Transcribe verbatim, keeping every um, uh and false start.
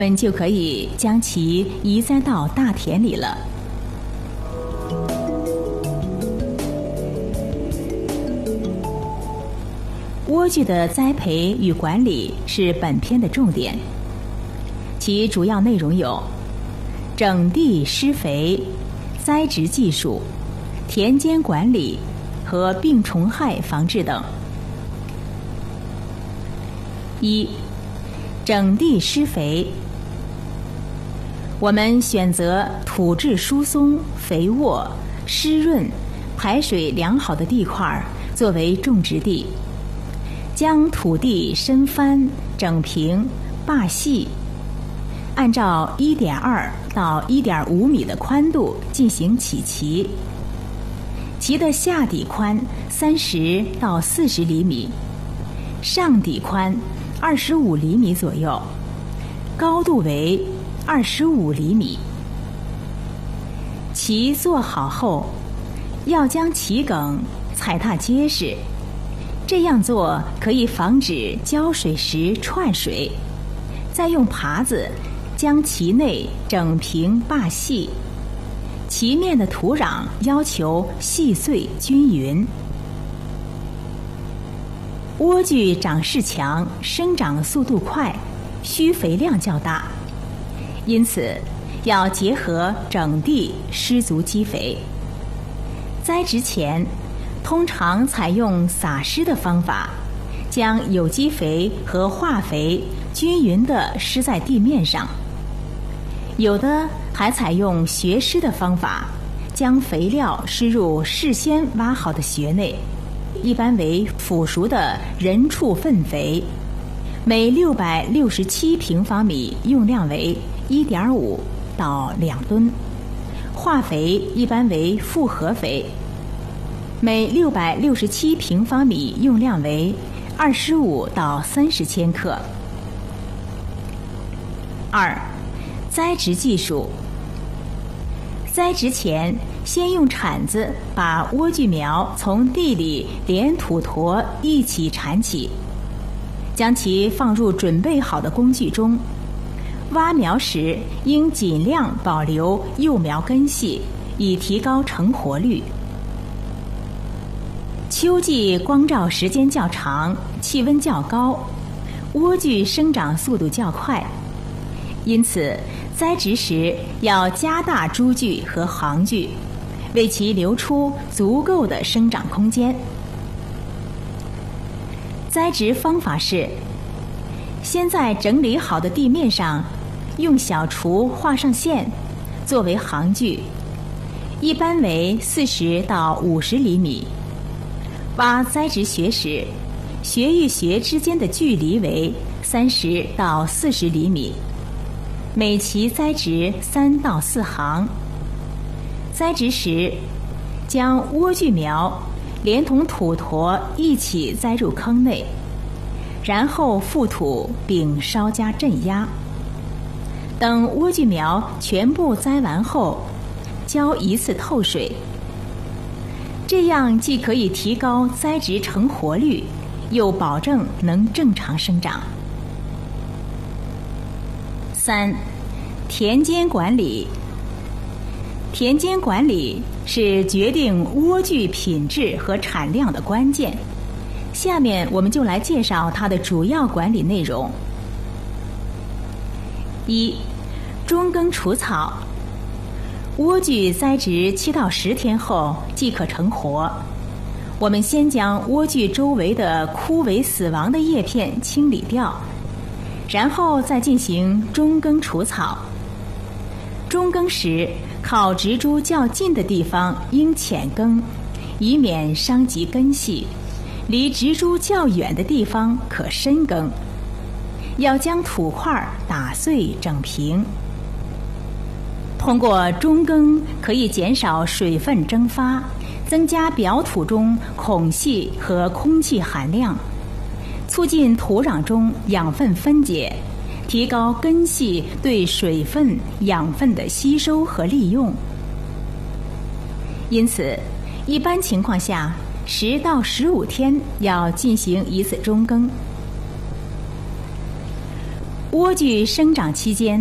我们就可以将其移栽到大田里了。莴苣的栽培与管理是本篇的重点，其主要内容有整地施肥、栽植技术、田间管理和病虫害防治等。一、整地施肥。我们选择土质疏松、肥沃、湿润、排水良好的地块作为种植地，将土地深翻、整平、坝细，按照 一点二 到 一点五 米的宽度进行起畦，畦的下底宽三十到四十厘米，上底宽二十五厘米左右，高度为二十五厘米。畦做好后，要将畦埂踩踏结实，这样做可以防止浇水时串水。再用耙子将畦内整平坝细，畦面的土壤要求细碎均匀。莴苣长势强，生长速度快，需肥量较大，因此要结合整地施足基肥。栽植前通常采用撒施的方法，将有机肥和化肥均匀地施在地面上，有的还采用穴施的方法，将肥料施入事先挖好的穴内，一般为腐熟的人畜粪肥，每六百六十七平方米用量为 一点五 到两吨，化肥一般为复合肥，每六百六十七平方米用量为二十五到三十千克。二、栽植技术。栽植前，先用铲子把莴苣苗从地里连土坨一起铲起，将其放入准备好的工具中。挖苗时应尽量保留幼苗根系，以提高成活率。秋季光照时间较长，气温较高，莴苣生长速度较快，因此栽植时要加大株距和行距，为其留出足够的生长空间。栽植方法是：先在整理好的地面上用小锄画上线，作为行距，一般为四十到五十厘米。挖栽植穴时，穴与穴之间的距离为三十到四十厘米，每畦栽植三到四行。栽植时，将莴苣苗连同土坨一起栽入坑内，然后覆土并稍加镇压。等莴苣苗全部栽完后，浇一次透水，这样既可以提高栽植成活率，又保证能正常生长。三、田间管理。田间管理是决定莴苣品质和产量的关键。下面我们就来介绍它的主要管理内容。一、中耕除草。莴苣栽植七到十天后即可成活。我们先将莴苣周围的枯萎死亡的叶片清理掉，然后再进行中耕除草。中耕时，靠植株较近的地方应浅耕，以免伤及根系；离植株较远的地方可深耕。要将土块打碎整平。通过中耕可以减少水分蒸发，增加表土中孔隙和空气含量，促进土壤中养分分解，提高根系对水分、养分的吸收和利用。因此，一般情况下，十到十五天要进行一次中耕。 莴苣生长期间，